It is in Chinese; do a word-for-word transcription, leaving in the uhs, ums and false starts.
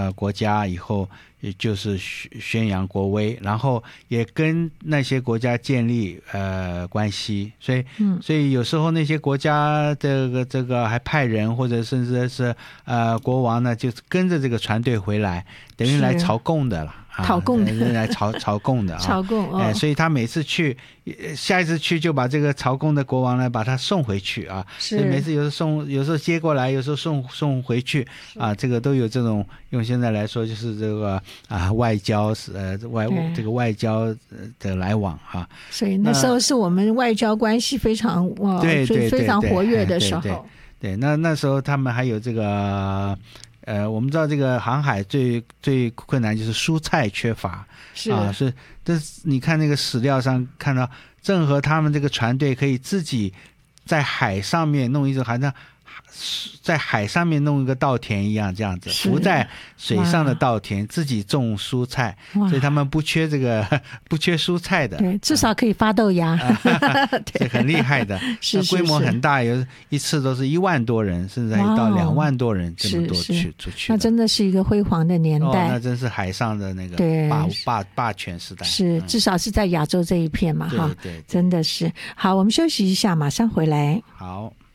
个国家以后，也就是宣扬国威，然后也跟那些国家建立呃关系，所以、嗯、所以有时候那些国家这个这个还派人或者甚至是呃国王呢，就跟着这个船队回来，等于来朝贡的了。 讨贡的， 来朝朝贡的啊， 朝贡、哦哎，所以他每次去，下一次去就把这个朝贡的国王呢，把他送回去啊。所以每次有时候送，有时候接过来，有时候送送回去啊，这个都有这种用现在来说就是这个啊外交呃外这个外交的来往啊。 所以那时候是我们外交关系非常哇，对对非常活跃的时候。 对, 对, 对, 对, 对，那那时候他们还有这个。呃，我们知道这个航海最最困难就是蔬菜缺乏， 是啊，是，但是你看那个史料上看到，郑和他们这个船队可以自己在海上面弄一种好像在海上面弄一个稻田一样，这样子浮在水上的稻田，自己种蔬菜，所以他们不缺这个不缺蔬菜的， 对，至少可以发豆芽， 这很厉害的， 是规模很大，有一次都是一万多人，甚至还到两万多人这么多去出去， 那真的是一个辉煌的年代， 哦、那真是海上的那个霸霸霸权时代， 是、嗯、至少是在亚洲这一片嘛，哈， 对对对， 真的是。好，我们休息一下，马上回来。 好。